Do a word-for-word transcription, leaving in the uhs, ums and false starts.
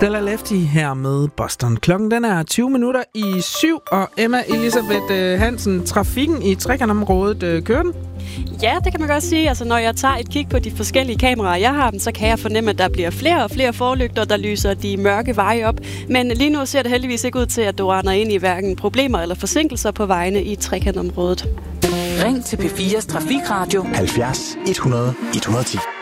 Stella Lefty her med Boston. Klokken den er tyve minutter i syv, og Emma Elisabeth Hansen, trafikken i Trekantområdet, kører den? Ja, det kan man godt sige. Altså, når jeg tager et kig på de forskellige kameraer, jeg har dem, så kan jeg fornemme, at der bliver flere og flere forlygter, der lyser de mørke veje op. Men lige nu ser det heldigvis ikke ud til, at du render ind i hverken problemer eller forsinkelser på vejene i Trekantområdet. Ring til P fires Trafikradio halvfjerds et hundrede et hundrede og ti.